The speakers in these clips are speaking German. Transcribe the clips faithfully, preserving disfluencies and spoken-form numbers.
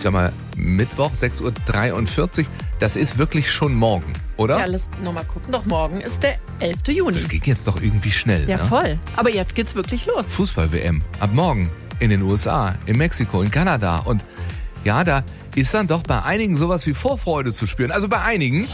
sag mal, Mittwoch, sechs Uhr dreiundvierzig, das ist wirklich schon morgen, oder? Ja, lass nochmal gucken. Doch morgen ist der elfte Juni. Das geht jetzt doch irgendwie schnell, Ja, ne? voll. Aber jetzt geht's wirklich los. Fußball-W M. Ab morgen. In den U S A, in Mexiko, in Kanada. Und ja, da ist dann doch bei einigen sowas wie Vorfreude zu spüren. Also bei einigen.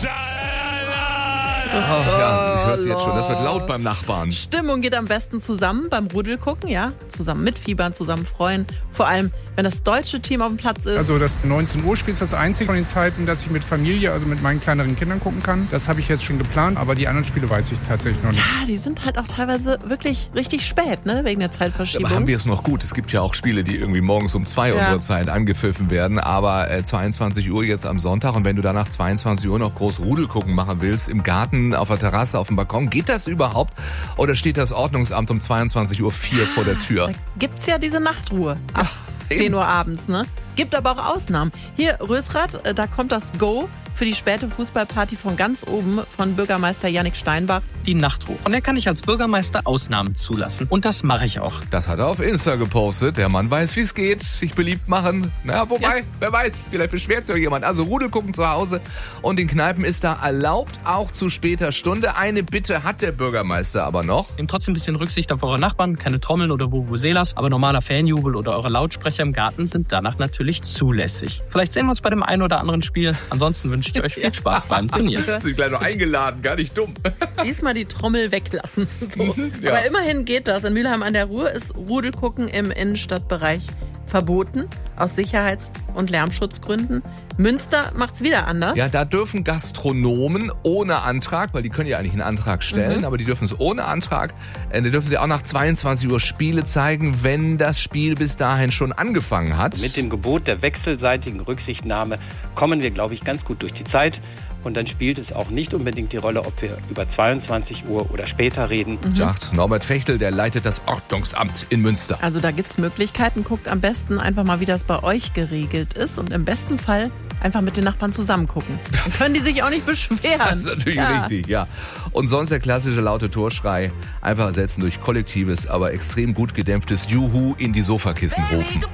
Oh, ja, ich höre es jetzt schon. Das wird laut beim Nachbarn. Stimmung geht am besten zusammen beim Rudel gucken, ja. Zusammen mitfiebern, zusammen freuen. Vor allem, wenn das deutsche Team auf dem Platz ist. Also das neunzehn Uhr Spiel ist das einzige von den Zeiten, dass ich mit Familie, also mit meinen kleineren Kindern gucken kann. Das habe ich jetzt schon geplant, aber die anderen Spiele weiß ich tatsächlich noch nicht. Ja, die sind halt auch teilweise wirklich richtig spät, ne, wegen der Zeitverschiebung. Aber haben wir es noch gut? Es gibt ja auch Spiele, die irgendwie morgens um zwei Ja. unserer Zeit angepfiffen werden, aber äh, zweiundzwanzig Uhr jetzt am Sonntag, und wenn du danach zweiundzwanzig Uhr noch groß Rudel gucken machen willst, im Garten, auf der Terrasse, auf dem Balkon, geht das überhaupt? Oder steht das Ordnungsamt um zweiundzwanzig Uhr vier vor der Tür? Da gibt's ja diese Nachtruhe ab zehn Uhr abends, ne? Gibt aber auch Ausnahmen. Hier, Rösrath, äh, da kommt das Go für die späte Fußballparty von ganz oben von Bürgermeister Jannik Steinbach. Die Nachtruhe. Von der kann ich als Bürgermeister Ausnahmen zulassen. Und das mache ich auch. Das hat er auf Insta gepostet. Der Mann weiß, wie es geht. Sich beliebt machen. Na, wobei, Ja. wer weiß, vielleicht beschwert sich auch jemand. Also Rudel gucken zu Hause und in Kneipen ist da erlaubt, auch zu später Stunde. Eine Bitte hat der Bürgermeister aber noch. Nehmt trotzdem ein bisschen Rücksicht auf eure Nachbarn. Keine Trommeln oder Vuvuzelas. Aber normaler Fanjubel oder eure Lautsprecher im Garten sind danach natürlich zulässig. Vielleicht sehen wir uns bei dem einen oder anderen Spiel. Ansonsten wünsche ich euch viel Spaß beim Turnier. Sind gleich noch eingeladen, gar nicht dumm. Diesmal die Trommel weglassen. So. ja. Aber immerhin geht das. In Mülheim an der Ruhr ist Rudelgucken im Innenstadtbereich verboten, aus Sicherheits- und Lärmschutzgründen. Münster macht's wieder anders. Ja, da dürfen Gastronomen ohne Antrag, weil die können ja eigentlich einen Antrag stellen, Mhm. aber die dürfen es ohne Antrag, äh, da dürfen sie auch nach zweiundzwanzig Uhr Spiele zeigen, wenn das Spiel bis dahin schon angefangen hat. Mit dem Gebot der wechselseitigen Rücksichtnahme kommen wir, glaube ich, ganz gut durch die Zeit. Und dann spielt es auch nicht unbedingt die Rolle, ob wir über zweiundzwanzig Uhr oder später reden. Sagt Norbert Fechtel, der leitet das Ordnungsamt in Münster. Also da gibt's Möglichkeiten. Guckt am besten einfach mal, wie das bei euch geregelt ist. Und im besten Fall einfach mit den Nachbarn zusammen gucken. Dann können die sich auch nicht beschweren. Das ist natürlich Ja. richtig, ja. Und sonst der klassische laute Torschrei einfach ersetzen durch kollektives, aber extrem gut gedämpftes Juhu in die Sofakissen rufen.